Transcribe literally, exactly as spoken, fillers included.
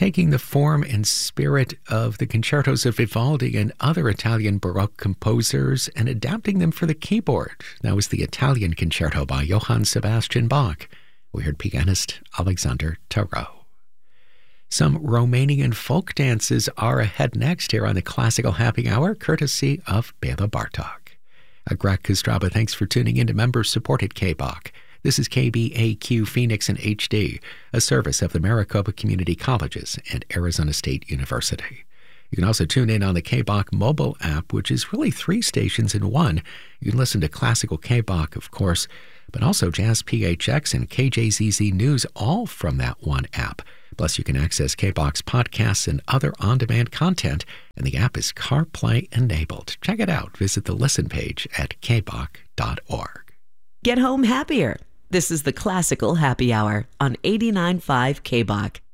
taking the form and spirit of the concertos of Vivaldi and other Italian Baroque composers and adapting them for the keyboard. That was the Italian Concerto by Johann Sebastian Bach. We heard pianist Alexander Tarot. Some Romanian folk dances are ahead next here on the Classical Happy Hour, courtesy of Bela Bartok. A Greg Kostraba, thanks for tuning in to member-supported K B O C. This is K B A Q Phoenix in H D, a service of the Maricopa Community Colleges and Arizona State University. You can also tune in on the K B O C mobile app, which is really three stations in one. You can listen to classical K B O C, of course, but also Jazz P H X and K J Z Z News, all from that one app. Plus, you can access K B O C podcasts and other on-demand content, and the app is CarPlay enabled. Check it out. Visit the listen page at k b o c dot org. Get home happier. This is the Classical Happy Hour on eighty-nine point five K B O C.